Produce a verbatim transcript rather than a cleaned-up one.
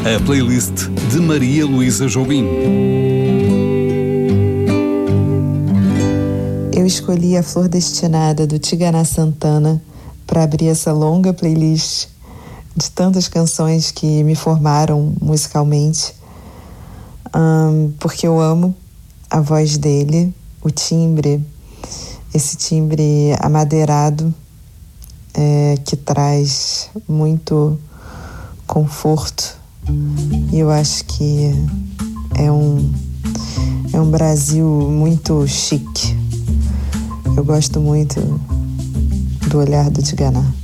A playlist de Maria Luísa Jobim. Eu escolhi a Flor Destinada do Tigana Santana para abrir essa longa playlist de tantas canções que me formaram musicalmente, um, porque eu amo a voz dele, o timbre, esse timbre amadeirado é, que traz muito conforto. E eu acho que é um, é um Brasil muito chique. Eu gosto muito do olhar do Tigana.